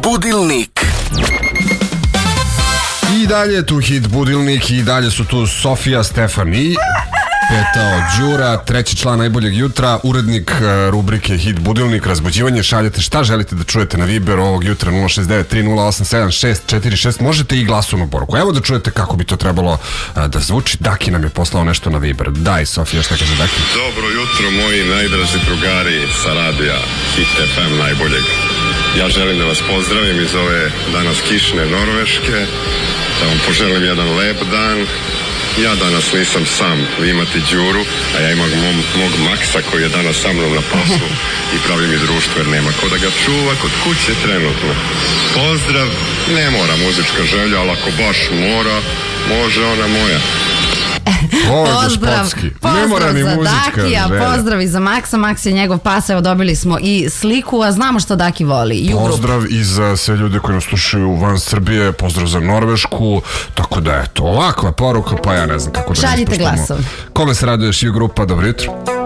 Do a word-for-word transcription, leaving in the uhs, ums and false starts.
Budilnik. I dalje je tu Hit Budilnik i dalje su tu Sofija, Stefan i Petao Đura, treći član Najboljeg jutra, urednik rubrike Hit Budilnik, razbuđivanje. Šaljete šta želite da čujete na Viber ovog jutra nula šest devet tri nula osam sedam šest četiri šest. Možete i glasovnu poruku. Evo da čujete kako bi to trebalo da zvuči. Daki nam je poslao nešto na Viber. Daj, Sofija, šta kaže Daki? Dobro jutro, moji najdraži drugari sa radija Hit F M Najboljeg. Ja želim da vas pozdravim iz ove danas kišne Norveške, da vam poželim jedan lep dan. Ja danas nisam sam, vi imate Đuru, a ja imam mog, mog Maksa koji je danas sa mnom na poslu i pravi mi društvo jer nema ko da ga čuva kod kuće trenutno. Pozdrav, ne mora muzička želja, ali ako baš mora, može ona moja. Pozdrav, pozdrav za Dakija, pozdrav i za Maksa. Maks je njegov pas, evo dobili smo i sliku, a znamo što Daki voli. Pozdrav i za sve ljude koji nas slušaju van Srbije, pozdrav za Norvešku, tako da eto, ovakva poruka, pa ja ne znam kako da ne ispuštamo. Šaljite glasom. Kome se raduješ, i grupa, dobro jutro.